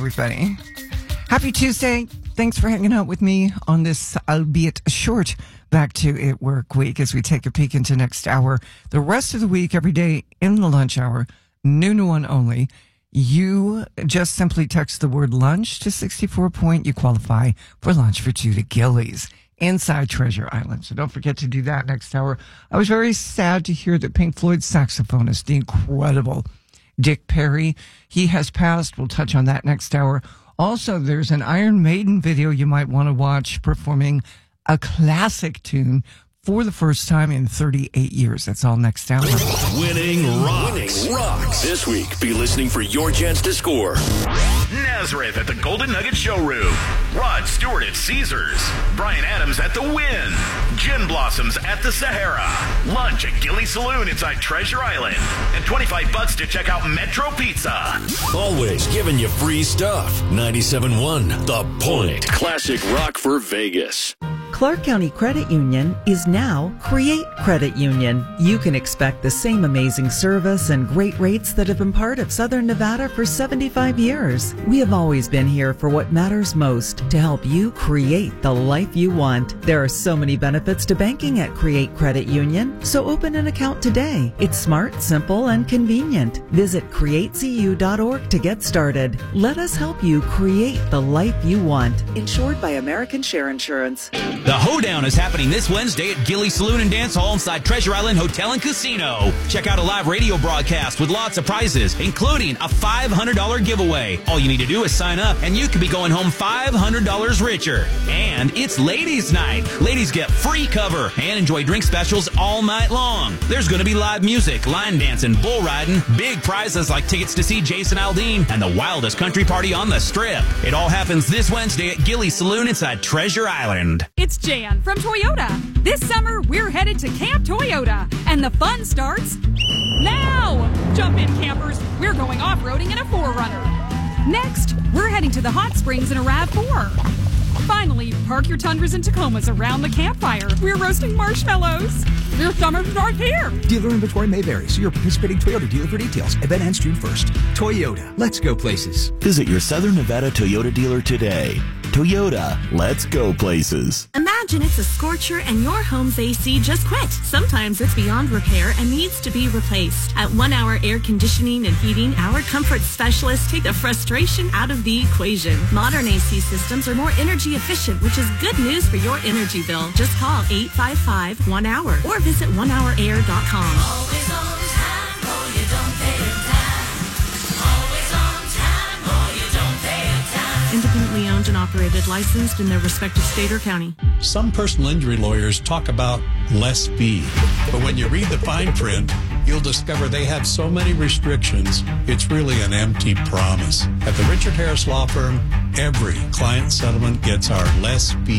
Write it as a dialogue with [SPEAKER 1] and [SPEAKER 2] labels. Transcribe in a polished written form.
[SPEAKER 1] everybody. Happy Tuesday. Thanks for hanging out with me on this, albeit short, Back to It Work week as we take a peek into next hour. The rest of the week, every day in the lunch hour, noon to 1 only. You just simply text the word lunch to 64 point. You qualify for lunch for two to Gillies inside Treasure Island. So don't forget to do that next hour. I was very sad to hear that Pink Floyd saxophonist, the incredible Dick Perry, he has passed. We'll touch on that next hour. Also, there's an Iron Maiden video you might want to watch performing a classic tune for the first time in 38 years. That's all next hour.
[SPEAKER 2] Winning rocks. This week, be listening for your chance to score.
[SPEAKER 3] Nazareth at the Golden Nugget Showroom. Rod Stewart at Caesars. Brian Adams at the Wynn. Gin Blossoms at the Sahara. Lunch at Gilly Saloon inside Treasure Island. And $25 to check out Metro Pizza.
[SPEAKER 2] Always giving you free stuff. 97.1 The Point. Classic rock for Vegas.
[SPEAKER 4] Clark County Credit Union is now Create Credit Union. You can expect the same amazing service and great rates that have been part of Southern Nevada for 75 years. We have always been here for what matters most, to help you create the life you want. There are so many benefits to banking at Create Credit Union, so open an account today. It's smart, simple, and convenient. Visit createcu.org to get started. Let us help you create the life you want. Insured by American Share Insurance.
[SPEAKER 5] The Hoedown is happening this Wednesday at Gilly Saloon and Dance Hall inside Treasure Island Hotel and Casino. Check out a live radio broadcast with lots of prizes, including a $500 giveaway. All you need to do is sign up, and you could be going home $500 richer. And it's Ladies' Night. Ladies get free cover and enjoy drink specials all night long. There's going to be live music, line dancing, bull riding, big prizes like tickets to see Jason Aldean, and the wildest country party on the Strip. It all happens this Wednesday at Gilly Saloon inside Treasure Island.
[SPEAKER 6] It's Jan from Toyota. This summer, we're headed to Camp Toyota, and the fun starts now. Jump in, campers. We're going off-roading in a 4Runner. Next, we're heading to the hot springs in a RAV4. Finally, park your Tundras and Tacomas around the campfire. We're roasting marshmallows. Your summer starts here.
[SPEAKER 7] Dealer inventory may vary. See your participating Toyota dealer for details. Event ends June 1st. Toyota. Let's go places.
[SPEAKER 2] Visit your Southern Nevada Toyota dealer today. Toyota, let's go places.
[SPEAKER 8] Imagine it's a scorcher and your home's AC just quit. Sometimes it's beyond repair and needs to be replaced. At 1 Hour Air Conditioning and Heating, our comfort specialists take the frustration out of the equation. Modern AC systems are more energy efficient, which is good news for your energy bill. Just call 855-1-HOUR or visit onehourair.com.
[SPEAKER 9] Always on time or you don't pay a dime. Always on time or you don't pay a dime.
[SPEAKER 8] Independently owned and operated, licensed in their respective state or county.
[SPEAKER 10] Some personal injury lawyers talk about less fee, but when you read the fine print, you'll discover they have so many restrictions, it's really an empty promise. At the Richard Harris Law Firm, every client settlement gets our less fee